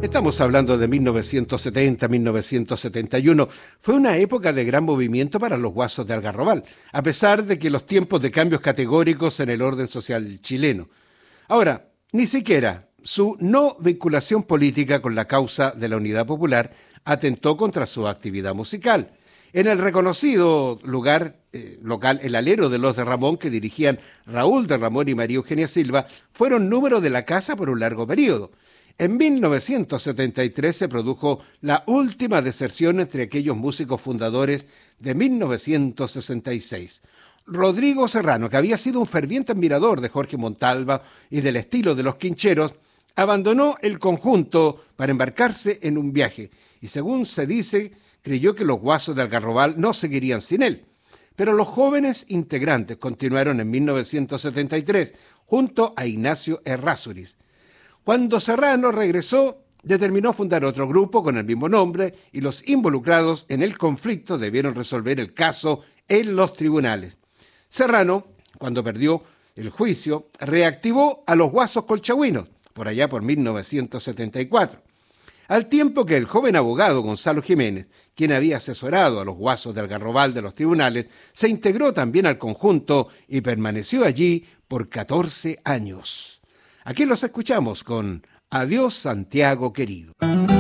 Estamos hablando de 1970-1971. Fue una época de gran movimiento para los guasos de Algarrobal, a pesar de que los tiempos de cambios categóricos en el orden social chileno. Ahora, ni siquiera su no vinculación política con la causa de la Unidad Popular atentó contra su actividad musical. En el reconocido lugar local El Alero de los de Ramón, que dirigían Raúl de Ramón y María Eugenia Silva, fueron número de la casa por un largo periodo. En 1973 se produjo la última deserción entre aquellos músicos fundadores de 1966. Rodrigo Serrano, que había sido un ferviente admirador de Jorge Montalva y del estilo de los Quincheros, abandonó el conjunto para embarcarse en un viaje y, según se dice, creyó que los guasos de Algarrobal no seguirían sin él. Pero los jóvenes integrantes continuaron en 1973 junto a Ignacio Errázuriz. Cuando Serrano regresó, determinó fundar otro grupo con el mismo nombre y los involucrados en el conflicto debieron resolver el caso en los tribunales. Serrano, cuando perdió el juicio, reactivó a los guasos colchagüinos, por allá por 1974. Al tiempo que el joven abogado Gonzalo Jiménez, quien había asesorado a los guasos de Algarrobal de los tribunales, se integró también al conjunto y permaneció allí por 14 años. Aquí los escuchamos con Adiós Santiago querido.